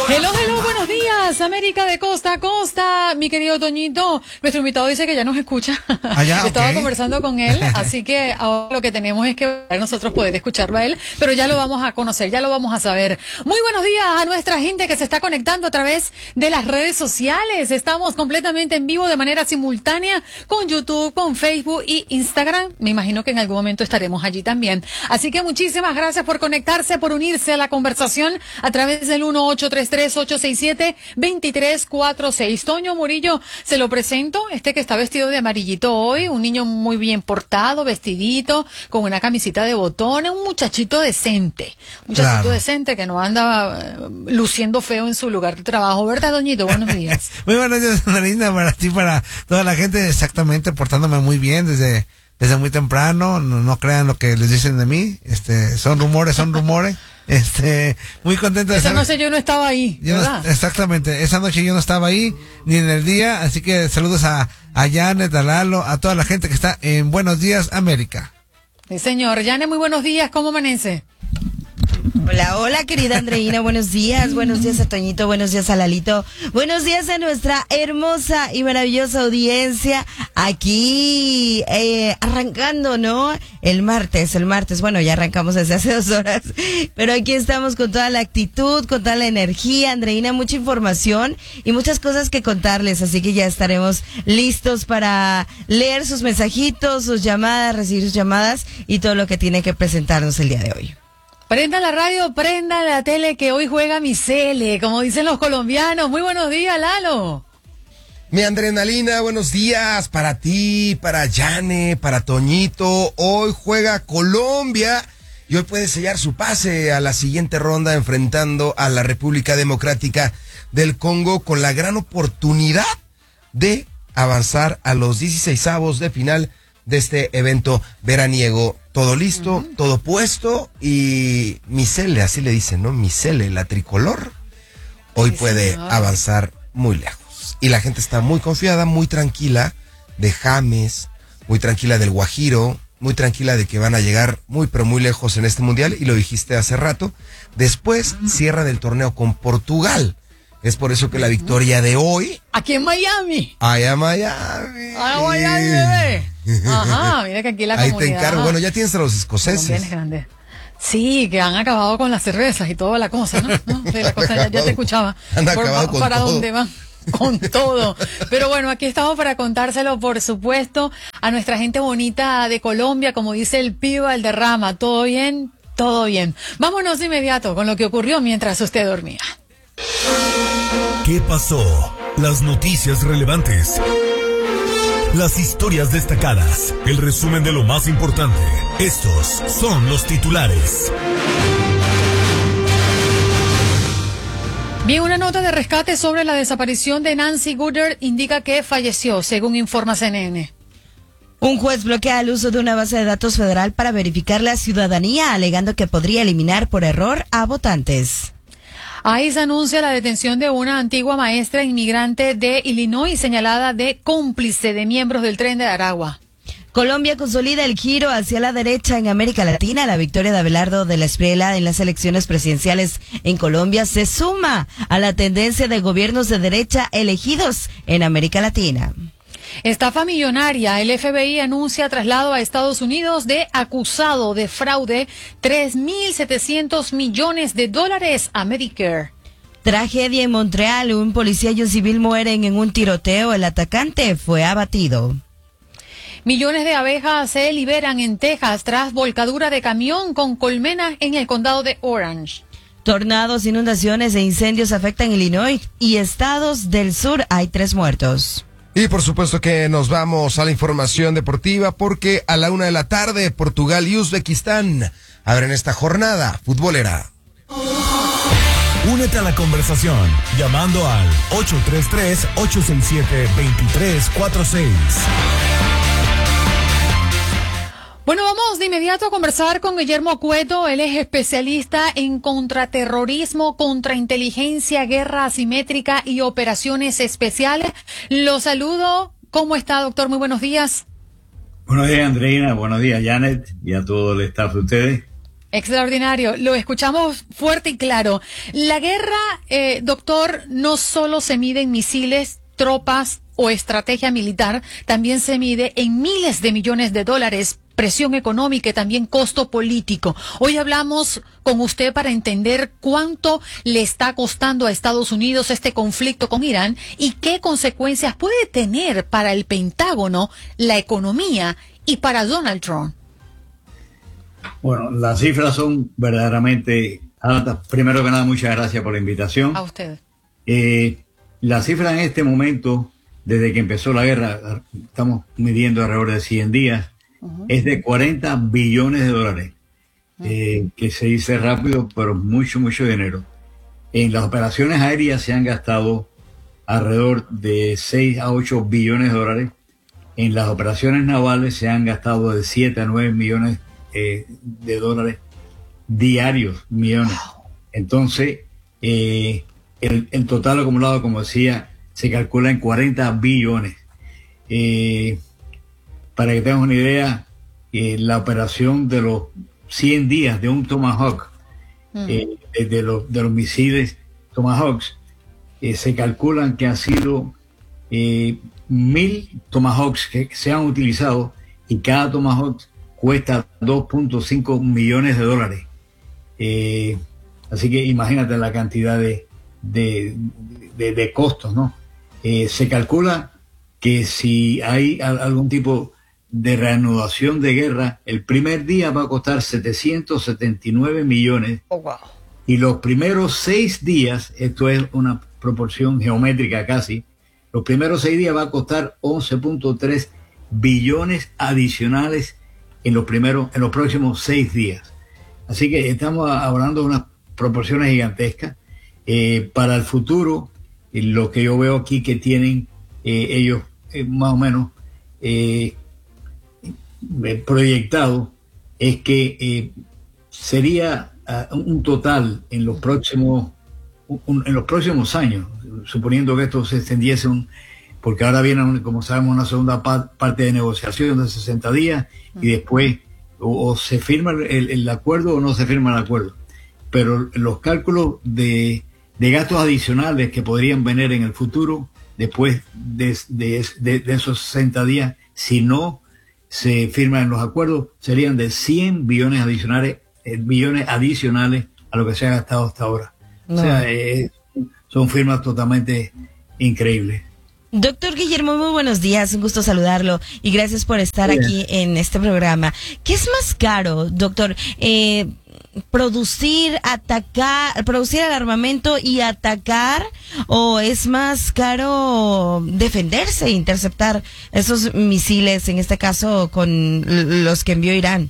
Hello, hello, buenos días, América de costa a costa. Mi querido Toñito, nuestro invitado dice que ya nos escucha. Estaba conversando con él, así que ahora lo que tenemos es que nosotros poder escucharlo a él, pero ya lo vamos a conocer, ya lo vamos a saber. Muy buenos días a nuestra gente que se está conectando a través de las redes sociales. Estamos completamente en vivo de manera simultánea con YouTube, con Facebook y Instagram. Me imagino que en algún momento estaremos allí también. Así que muchísimas gracias por conectarse, por unirse a la conversación a través del 1-833-867-2346. Toño Murillo, se lo presento, que está vestido de amarillito hoy, un niño muy bien portado, vestidito, con una camisita de botones, un muchachito decente, decente que no anda luciendo feo en su lugar de trabajo, ¿verdad, Doñito? Buenos días. Muy buenos días, Analina, para ti, para toda la gente, exactamente, portándome muy bien desde muy temprano. No crean lo que les dicen de mí, son rumores. Muy contento de estar. Esa noche yo no estaba ahí, ¿verdad? Exactamente, esa noche yo no estaba ahí, ni en el día, así que saludos a Janet, a Lalo, a toda la gente que está en Buenos Días, América. Sí, señor. Janet, muy buenos días, ¿cómo amanece? Hola, hola, querida Andreina, buenos días a Toñito, buenos días a Lalito, buenos días a nuestra hermosa y maravillosa audiencia aquí, arrancando, ¿no? El martes, bueno, ya arrancamos desde hace 2 horas, pero aquí estamos con toda la actitud, con toda la energía, Andreina, mucha información y muchas cosas que contarles, así que ya estaremos listos para leer sus mensajitos, sus llamadas, recibir sus llamadas y todo lo que tiene que presentarnos el día de hoy. Prenda la radio, prenda la tele, que hoy juega mi Cele, como dicen los colombianos. Muy buenos días, Lalo. Mi Adrenalina, buenos días para ti, para Yane, para Toñito. Hoy juega Colombia y hoy puede sellar su pase a la siguiente ronda enfrentando a la República Democrática del Congo con la gran oportunidad de avanzar a los 16avos de final de este evento veraniego. Todo listo, todo puesto y mi Cele, así le dicen, ¿no? Mi Cele, la tricolor, hoy puede avanzar muy lejos. Y la gente está muy confiada, muy tranquila de James, muy tranquila del Guajiro, muy tranquila de que van a llegar muy pero muy lejos en este mundial, y lo dijiste hace rato. Después cierran el torneo con Portugal. Es por eso que la victoria de hoy... Aquí en Miami. Allá en Miami. Allá en Miami, bebé. Ajá, mira que aquí la comunidad... Ahí te encargo. Bueno, ya tienes a los escoceses. Grande. Sí, que han acabado con las cervezas y toda la cosa, ¿no? Sí, la cosa, ya te escuchaba. Han acabado con para todo. dónde van. Con todo. Pero bueno, aquí estamos para contárselo, por supuesto, a nuestra gente bonita de Colombia, como dice el Piba el derrama. ¿Todo bien? Todo bien. Vámonos de inmediato con lo que ocurrió mientras usted dormía. ¿Qué pasó? Las noticias relevantes, las historias destacadas, el resumen de lo más importante. Estos son los titulares. Bien, una nota de rescate sobre la desaparición de Nancy Gooder indica que falleció, según informa CNN. Un juez bloquea el uso de una base de datos federal para verificar la ciudadanía, alegando que podría eliminar por error a votantes. ICE anuncia la detención de una antigua maestra inmigrante de Illinois señalada de cómplice de miembros del Tren de Aragua. Colombia consolida el giro hacia la derecha en América Latina. La victoria de Abelardo de la Espriella en las elecciones presidenciales en Colombia se suma a la tendencia de gobiernos de derecha elegidos en América Latina. Estafa millonaria. El FBI anuncia traslado a Estados Unidos de acusado de fraude $3.700 millones a Medicare. Tragedia en Montreal. Un policía y un civil mueren en un tiroteo. El atacante fue abatido. Millones de abejas se liberan en Texas tras volcadura de camión con colmenas en el condado de Orange. Tornados, inundaciones e incendios afectan Illinois y estados del sur. Hay 3 muertos. Y por supuesto que nos vamos a la información deportiva porque a la 1 de la tarde Portugal y Uzbekistán abren esta jornada futbolera. Únete a la conversación llamando al 833-867-2346. Bueno, vamos de inmediato a conversar con Guillermo Cueto. Él es especialista en contraterrorismo, contrainteligencia, guerra asimétrica y operaciones especiales. Lo saludo. ¿Cómo está, doctor? Muy buenos días. Buenos días, Andreina. Buenos días, Janet, y a todo el staff de ustedes. Extraordinario, lo escuchamos fuerte y claro. La guerra, doctor, no solo se mide en misiles, tropas o estrategia militar, también se mide en miles de millones de dólares, presión económica y también costo político. Hoy hablamos con usted para entender cuánto le está costando a Estados Unidos este conflicto con Irán y qué consecuencias puede tener para el Pentágono, la economía y para Donald Trump. Bueno, las cifras son verdaderamente altas. Primero que nada, muchas gracias por la invitación. A usted. Las cifras en este momento, desde que empezó la guerra, estamos midiendo alrededor de 100 días, es de 40 billones de dólares, que se dice rápido, pero mucho, mucho dinero. En las operaciones aéreas se han gastado alrededor de 6 a 8 billones de dólares. En las operaciones navales se han gastado de 7 a 9 millones de dólares diarios, millones. Entonces, el total acumulado, como decía, se calcula en 40 billones. Para que tengan una idea, la operación de los 100 días de un Tomahawk, de los misiles Tomahawks, se calculan que han sido 1.000 Tomahawks que se han utilizado, y cada Tomahawk cuesta 2.5 millones de dólares. Así que imagínate la cantidad de costos, ¿no? Se calcula que si hay algún tipo de reanudación de guerra, el primer día va a costar 779 millones. Oh, wow. Y los primeros 6 días, esto es una proporción geométrica casi, los primeros 6 días va a costar 11.3 billones adicionales en los próximos 6 días. Así que estamos hablando de unas proporciones gigantescas. Para el futuro, lo que yo veo aquí que tienen ellos más o menos proyectado es que sería un total en los próximos años, suponiendo que esto se extendiese porque ahora viene, como sabemos, una segunda parte de negociación de 60 días y después o se firma el acuerdo o no se firma el acuerdo. Pero los cálculos de gastos adicionales que podrían venir en el futuro después de esos 60 días, si no se firman los acuerdos, serían de 100 billones adicionales a lo que se ha gastado hasta ahora. No. O sea, son firmas totalmente increíbles. Doctor Guillermo, muy buenos días, un gusto saludarlo y gracias por estar aquí en este programa. ¿Qué es más caro, doctor? ¿Producir el armamento y atacar, o es más caro defenderse e interceptar esos misiles, en este caso con los que envió Irán?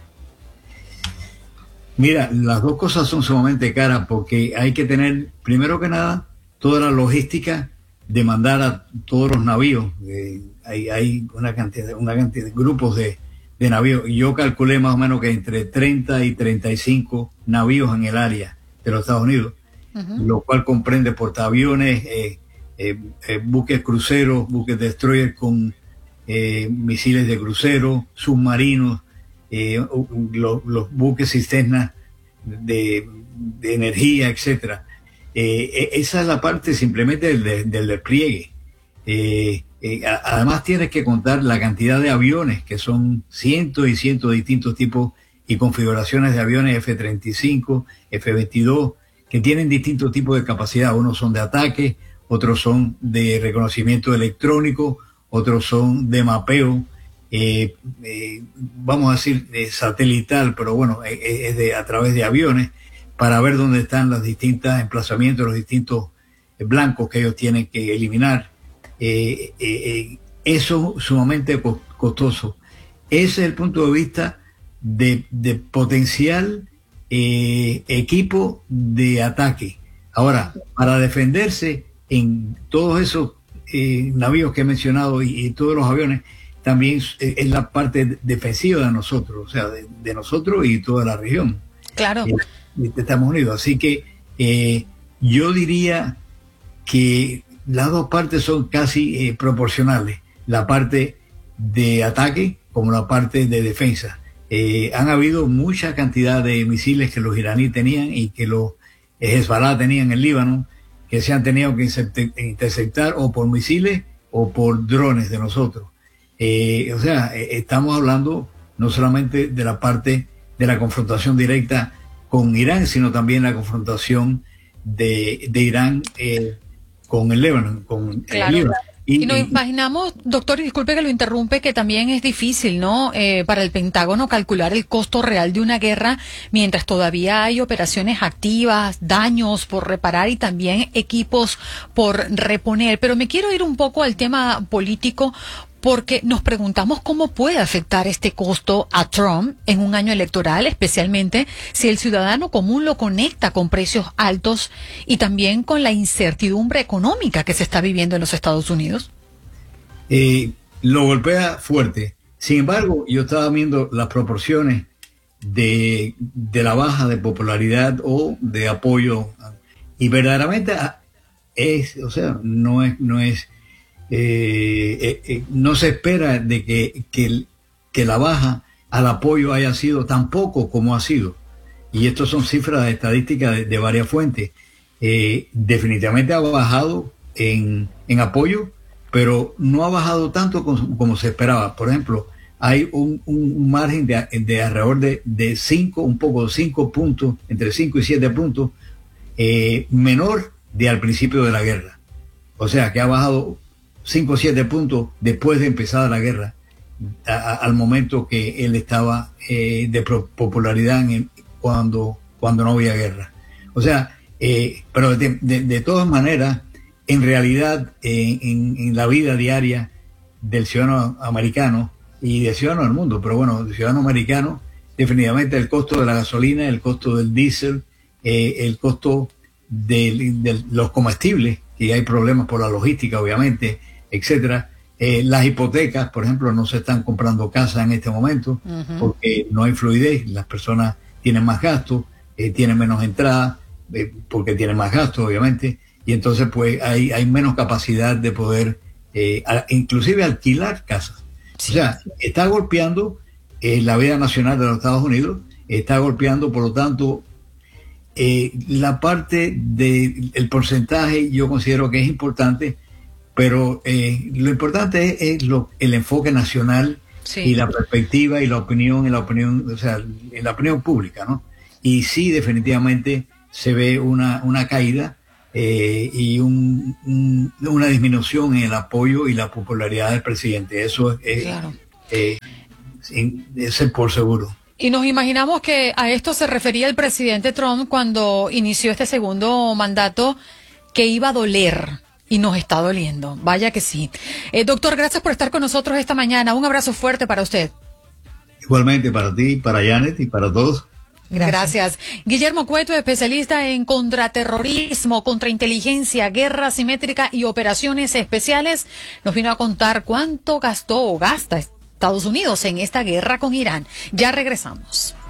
Mira, las dos cosas son sumamente caras porque hay que tener, primero que nada, toda la logística de mandar a todos los navíos. Hay una cantidad de grupos de navíos. Yo calculé más o menos que entre 30 y 35 navíos en el área de los Estados Unidos, lo cual comprende portaaviones, buques cruceros, buques destroyer con misiles de crucero, submarinos, los buques cisternas de energía, etcétera. Esa es la parte simplemente del despliegue. Además tienes que contar la cantidad de aviones, que son cientos y cientos de distintos tipos y configuraciones de aviones F-35, F-22, que tienen distintos tipos de capacidad. Unos son de ataque, otros son de reconocimiento electrónico, otros son de mapeo, vamos a decir satelital, pero bueno, es a través de aviones, para ver dónde están los distintos emplazamientos, los distintos blancos que ellos tienen que eliminar. Eso es sumamente costoso. Ese es el punto de vista de potencial equipo de ataque. Ahora, para defenderse en todos esos navíos que he mencionado y todos los aviones, también es la parte defensiva de nosotros, o sea, de nosotros y toda la región. Claro. De Estados Unidos. Así que yo diría que las dos partes son casi proporcionales, la parte de ataque como la parte de defensa. han habido mucha cantidad de misiles que los iraníes tenían y que los Hezbollah tenían en Líbano, que se han tenido que interceptar o por misiles o por drones de nosotros. O sea, estamos hablando no solamente de la parte de la confrontación directa con Irán, sino también la confrontación de Irán con el Líbano, con el Líbano. Y nos imaginamos, doctor, y disculpe que lo interrumpe, que también es difícil, ¿no? Para el Pentágono calcular el costo real de una guerra mientras todavía hay operaciones activas, daños por reparar y también equipos por reponer. Pero me quiero ir un poco al tema político, porque nos preguntamos cómo puede afectar este costo a Trump en un año electoral, especialmente si el ciudadano común lo conecta con precios altos y también con la incertidumbre económica que se está viviendo en los Estados Unidos. Lo golpea fuerte. Sin embargo, yo estaba viendo las proporciones de la baja de popularidad o de apoyo, y verdaderamente no se espera de que la baja al apoyo haya sido tan poco como ha sido. Y estas son cifras estadísticas de varias fuentes. Definitivamente ha bajado en apoyo, pero no ha bajado tanto como se esperaba. Por ejemplo, hay un margen de alrededor de 5 puntos, entre 5 y 7 puntos, menor de al principio de la guerra. O sea, que ha bajado 5 o 7 puntos después de empezar la guerra, al momento que él estaba de popularidad cuando no había guerra. O sea, pero de todas maneras, en realidad, en la vida diaria del ciudadano americano y del ciudadano del mundo, pero bueno, del ciudadano americano, definitivamente el costo de la gasolina, el costo del diésel, el costo de los comestibles, que hay problemas por la logística, obviamente, etcétera. Las hipotecas, por ejemplo, no se están comprando casas en este momento porque no hay fluidez, las personas tienen más gastos, tienen menos entradas porque tienen más gastos, obviamente, y entonces pues hay menos capacidad de poder inclusive alquilar casas. Sí. O sea, está golpeando la vida nacional de los Estados Unidos, está golpeando, por lo tanto, la parte del porcentaje yo considero que es importante, pero lo importante es el enfoque nacional, sí, y la perspectiva y la opinión, o sea, en la opinión pública, ¿no? Y sí, definitivamente se ve una caída y una disminución en el apoyo y la popularidad del presidente. Eso claro, es por seguro. Y nos imaginamos que a esto se refería el presidente Trump cuando inició este segundo mandato, que iba a doler. Y nos está doliendo, vaya que sí. Doctor, gracias por estar con nosotros esta mañana. Un abrazo fuerte para usted. Igualmente para ti, para Janet y para todos. Gracias. Guillermo Cueto, especialista en contraterrorismo, contrainteligencia, guerra asimétrica y operaciones especiales, nos vino a contar cuánto gastó o gasta Estados Unidos en esta guerra con Irán. Ya regresamos.